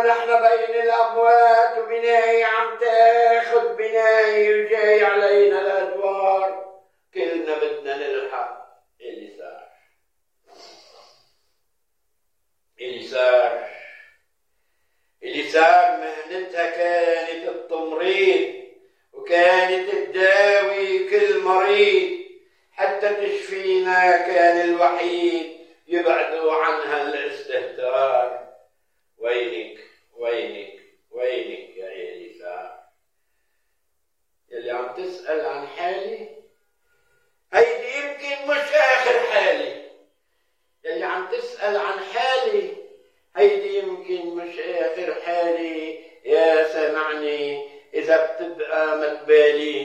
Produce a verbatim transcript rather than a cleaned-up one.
نحن بين الأموات وبناي عم تاخد بناي وجاي علينا الأدوار، كلنا بدنا نلحق. اللي صار اللي صار اللي صار مهنتها كانت التمريض، وكانت تداوي كل مريض حتى تشفينا، كان الوحيد يبعدوا عنها الاستهتار. وينك وينك وينك يا إليسا يلي عم تسأل عن حالي، هيدي يمكن مش آخر حالي. يلي عم تسأل عن حالي، هيدي يمكن مش آخر حالي. يا سمعني إذا بتبقى متبالي